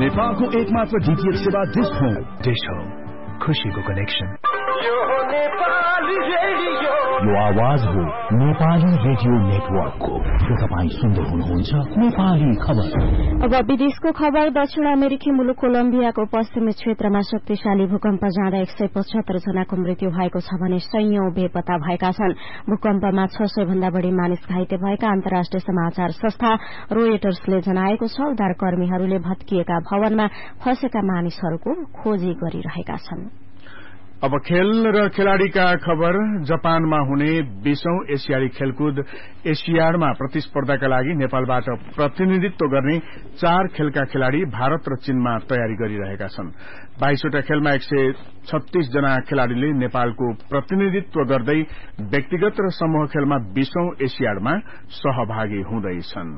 नेपालको एकमात्र डीटीएच सेवा डिश होम खुशीको कनेक्सन। यो आवाज हो नेपाली रेडियो नेटवर्कको। तपाईँ सुन्दै हुनुहुन्छ नेपाली खबर। अब विदेशको खबर। दक्षिण अमेरिकी मुलुक कोलम्बियाको पश्चिमी क्षेत्रमा शक्तिशाली भूकम्प जाँदा 175 जनाको मृत्यु भएको छ भने सयौं बेपत्ता भएका छन्। भूकम्पमा 600 भन्दा बढ़ी मानिस घाइते भएका अन्तर्राष्ट्रिय समाचार संस्था रोयटर्सले जनाएको छ। उद्धारकर्मीहरूले भत्किएका भवनमा फँसेका मानिसहरूको खोजी गरिरहेका छन्। अब खेल र खेलाड़ीका खबर। जापानमा हुने 20औं एशियाली खेलकुद एशियाडमा प्रतिस्पर्धाका लागि नेपालबाट प्रतिनिधित्व गर्ने 4 खेलका खेलाड़ी भारत र चीनमा तयारी गरिरहेका छन्। 22वटा खेलमा 136 जना खेलाड़ीले नेपालको प्रतिनिधित्व गर्दै व्यक्तिगत र समूह खेलमा 20औं एशियाडमा सहभागी हुँदैछन्।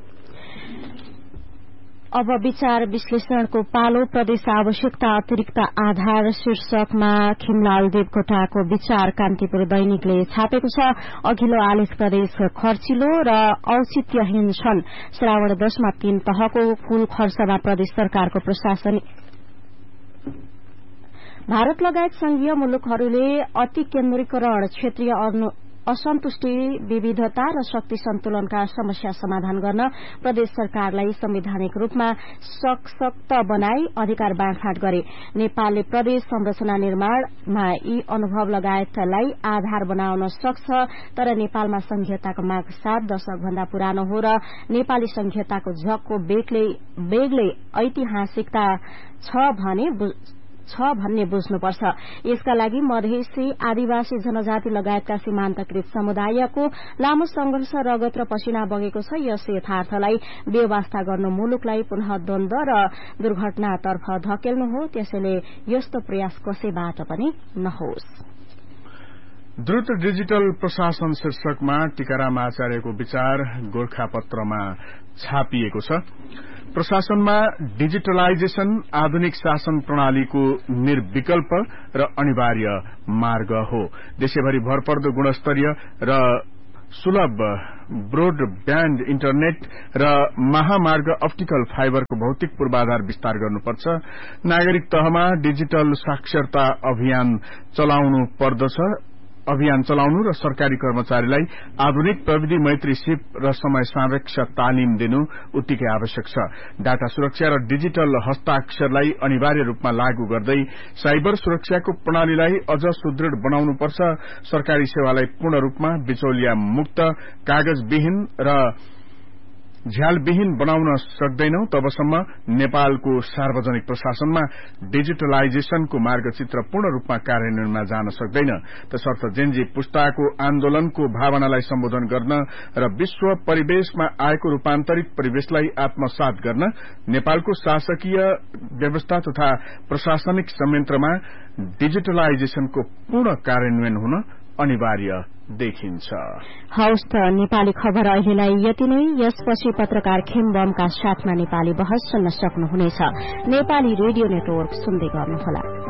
अब विचार विश्लेषणको पालो। प्रदेश आवश्यकता अतिरिक्त आधार शीर्षकमा खिमलाल देवकोटाको विचार कान्तिपुर दैनिकले छापेको छ। अघिल्लो आलेख प्रदेश खर्चिलो र औचित्यहीन छन्। श्रावण 10 मा 3 तहको कुल खर्चमा प्रदेश सरकारको प्रशासनिक भारत लगायत संघीय मुलुकहरूले अति केन्द्रीकरण, क्षेत्रीय असन्तुष्टि, विविधता र शक्ति सन्तुलनका समस्या समाधान गर्न प्रदेश सरकारलाई संवैधानिक रूपमा सशक्त बनाई अधिकार बाँडफाँड गरे। नेपालले प्रदेश संरचना निर्माणमा यी अनुभव लगायतलाई आधार बनाउन सक्छ। तर नेपालमा संघीयताको माग 7 दशक भन्दा पुरानो हो र नेपाली संघीयताको झक्को बेग्लै ऐतिहासिकता छ भन्ने बुझ्नुपर्छ। यसका लागि मधेसी, आदिवासी जनजाति लगायतका सीमान्तकृत समुदायको लामो संघर्ष, रगत र पसिना बगेको छ। यस यथार्थलाई बेवास्ता गर्नु मुलुकलाई पुनः द्वन्द्व र दुर्घटनातर्फ धकेल्नु हो। त्यसैले यस्तो प्रयास कसैबाट पनि नहोस्। द्रुत डिजिटल प्रशासन शीर्षकमा टीकाराम आचार्यको विचार गोरखापत्रमा छापिएको छ। प्रशासनमा डिजिटलाइजेशन आधुनिक शासन प्रणालीको निर्विकल्प र अनिवार्य मार्ग हो। देशैभरि भरपर्दो गुणस्तरीय र सुलभ ब्रोडब्याण्ड इन्टरनेट र महामार्ग अप्टिकल फाइबरको भौतिक पूर्वाधार विस्तार गर्नुपर्छ। नागरिक तहमा डिजिटल साक्षरता अभियान चलाउनु र सरकारी कर्मचारीलाई आधुनिक प्रविधि मैत्री सिप र समय सापेक्ष तालिम दिनु उत्तिकै आवश्यक छ। डाटा सुरक्षा र डिजिटल हस्ताक्षरलाई अनिवार्य रूपमा लागू गर्दै साइबर सुरक्षाको प्रणालीलाई अझ सुदृढ़ बनाउनुपर्छ। सरकारी सेवालाई पूर्ण रूपमा बिचौलिया मुक्त, कागजविहीन र झ्यालविहीन बनाउन सक्दैनौ तबसम्म नेपालको सार्वजनिक प्रशासनमा डिजिटलाइजेशनको मार्गचित्र पूर्ण रूपमा कार्यान्वयनमा जान सक्दैन। तसर्थ जेनजी पुस्ताको आन्दोलनको भावनालाई सम्बोधन गर्न र विश्व परिवेशमा आएको रूपान्तरित परिवेशलाई आत्मसात गर्न नेपालको शासकीय व्यवस्था तथा प्रशासनिक संयन्त्रमा डिजिटलाइजेशनको पूर्ण कार्यान्वयन हुन अनिवार्य देखिन्छ। हौस् त नेपाली खबर अहिलेलाई यति नै। यसपछि पत्रकार खेमबमका साथमा नेपाली बहस सुन्न सक्नुहुनेछ। नेपाली रेडियो नेटवर्क सुन्दै गर्नुहोला।